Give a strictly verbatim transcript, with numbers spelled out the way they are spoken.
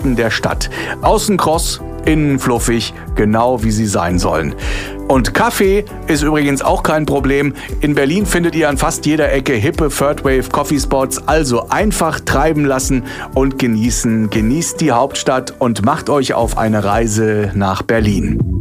Innersten der Stadt. Außen kross, innen fluffig, genau wie sie sein sollen. Und Kaffee ist übrigens auch kein Problem. In Berlin findet ihr an fast jeder Ecke hippe Third Wave Coffee Spots. Also einfach treiben lassen und genießen. Genießt die Hauptstadt und macht euch auf eine Reise nach Berlin.